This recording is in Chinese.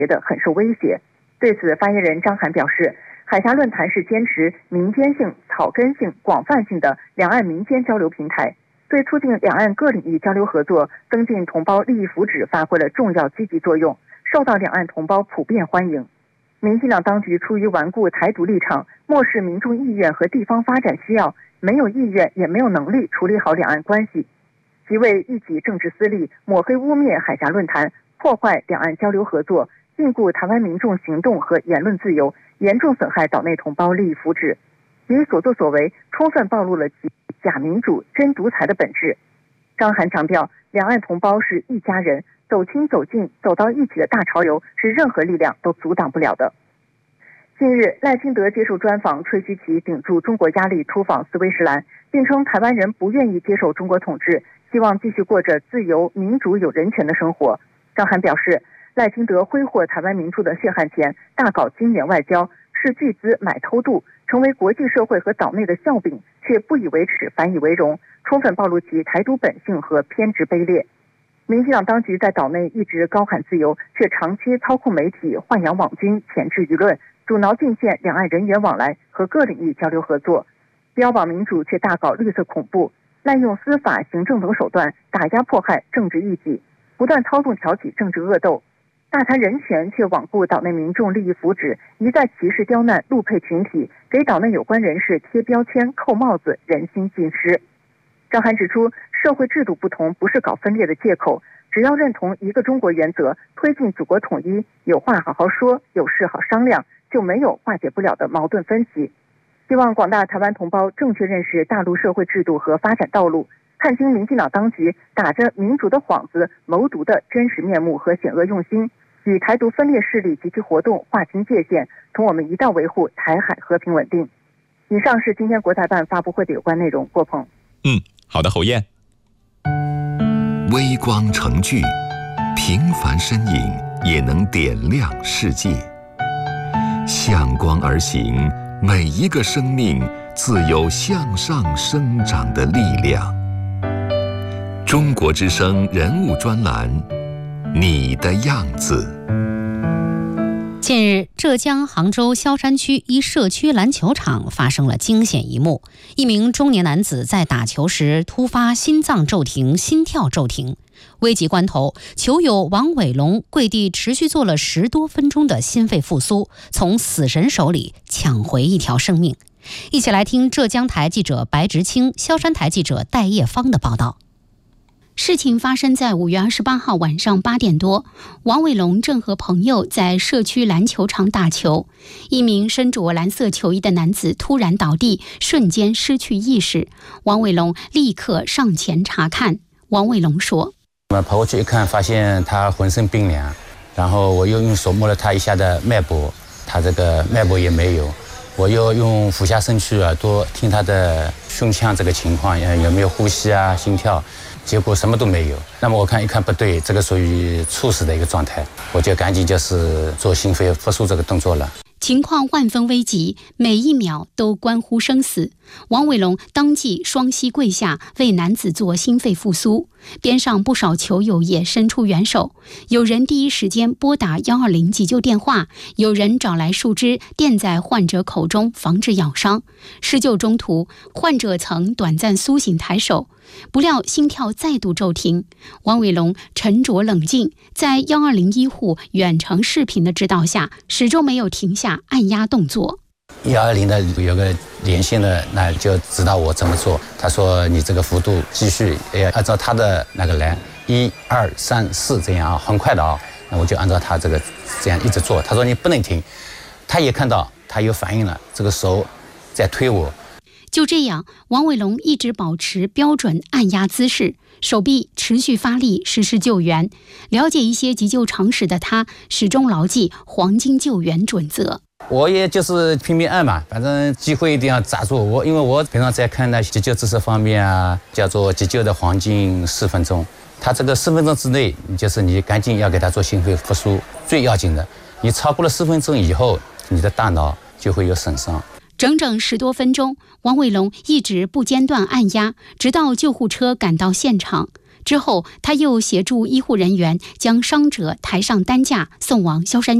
觉得很受威胁。对此，发言人张涵表示，海峡论坛是坚持民间性、草根性、广泛性的两岸民间交流平台，对促进两岸各领域交流合作、增进同胞利益福祉发挥了重要积极作用，受到两岸同胞普遍欢迎。民进党当局出于顽固台独立场，漠视民众意愿和地方发展需要，没有意愿也没有能力处理好两岸关系，即为一己政治私利，抹黑污蔑海峡论坛，破坏两岸交流合作，禁锢台湾民众行动和言论自由，严重损害岛内同胞利益福祉，其所作所为充分暴露了其假民主真独裁的本质。张涵强调，两岸同胞是一家人，走亲走近走到一起的大潮流是任何力量都阻挡不了的。近日，赖清德接受专访，吹嘘其顶住中国压力出访斯威士兰，并称台湾人不愿意接受中国统治，希望继续过着自由、民主、有人权的生活。张涵表示，赖清德挥霍台湾民众的血汗钱，大搞金援外交，斥巨资买偷渡，成为国际社会和岛内的笑柄，却不以为耻，反以为荣，充分暴露其台独本性和偏执卑劣。民进党当局在岛内一直高喊自由，却长期操控媒体、豢养网军、钳制舆论，阻挠禁限两岸人员往来和各领域交流合作，标榜民主却大搞绿色恐怖，滥用司法、行政等手段打压迫害政治异己，不断操纵挑起政治恶斗，大谈人权却罔顾岛内民众利益福祉，一再歧视刁难陆配群体，给岛内有关人士贴标签、扣帽子，人心尽失。张涵指出，社会制度不同不是搞分裂的借口，只要认同一个中国原则，推进祖国统一，有话好好说，有事好商量，就没有化解不了的矛盾分歧。希望广大台湾同胞正确认识大陆社会制度和发展道路，看清民进党当局打着民主的幌子谋独的真实面目和险恶用心，与台独分裂势力及其活动划清界限，同我们一道维护台海和平稳定。以上是今天国台办发布会的有关内容。郭鹏。 好的，侯燕。 微光成炬，平凡身影也能点亮世界。向光而行，每一个生命自有向上生长的力量。中国之声人物专栏，你的样子。 近日，浙江杭州萧山区一社区篮球场发生了惊险一幕，一名中年男子在打球时突发心脏骤停、心跳骤停，危急关头，球友王伟龙跪地持续做了10多分钟的心肺复苏，从死神手里抢回一条生命。一起来听浙江台记者白直清、萧山台记者戴叶芳的报道。 事情发生在5月28号晚上8点多，王伟龙正和朋友在社区篮球场打球，一名身着蓝色球衣的男子突然倒地，瞬间失去意识。王伟龙立刻上前查看。王伟龙说：“ 我们跑过去一看，发现他浑身冰凉，然后我又用手摸了他一下的脉搏，他这个脉搏也没有。我又用俯下身去耳朵听他的胸腔这个情况，有没有呼吸啊、心跳。”结果什么都没有。那么我看一看不对，这个属于猝死的一个状态，我就赶紧就是做心肺复苏这个动作了。 情况万分危急，每一秒都关乎生死。王伟龙当即双膝跪下为男子做心肺复苏，边上不少球友也伸出援手，有人第一时间拨打120急救电话，有人找来树枝垫在患者口中防止咬伤。施救中途，患者曾短暂苏醒抬手，不料心跳再度骤停。王伟龙沉着冷静，在120医护远程视频的指导下，始终没有停下按压动作。 120的有个连线的，那就指导我怎么做。他说你这个幅度继续按照他的那个来，1、2、3、4这样啊，很快的啊。那我就按照他这个这样一直做。他说你不能停，他也看到他有反应了，这个手在推我。 就这样，王伟龙一直保持标准按压姿势，手臂持续发力实施救援。了解一些急救常识的他，始终牢记黄金救援准则。 我也就是拼命按嘛，反正机会一定要抓住我，因为我平常在看那急救知识方面啊，叫做急救的黄金4分钟。他这个4分钟之内，就是你赶紧要给他做心肺复苏，最要紧的。你超过了4分钟以后，你的大脑就会有损伤。 整整10多分钟，王伟龙一直不间断按压，直到救护车赶到现场。 之后，他又协助医护人员将伤者抬上担架送往萧山